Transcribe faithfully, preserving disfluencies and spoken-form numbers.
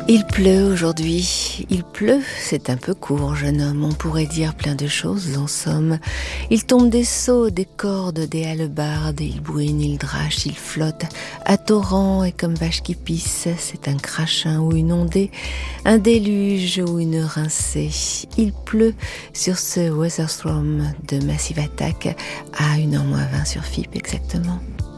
Il pleut aujourd'hui, il pleut, c'est un peu court, jeune homme, on pourrait dire plein de choses en somme. Il tombe des seaux, des cordes, des hallebardes, il bouine, il drache, il flotte, à torrent et comme vache qui pisse, c'est un crachin ou une ondée, un déluge ou une rincée. Il pleut sur ce Weatherstorm de Massive Attack à une heure moins vingt sur F I P exactement.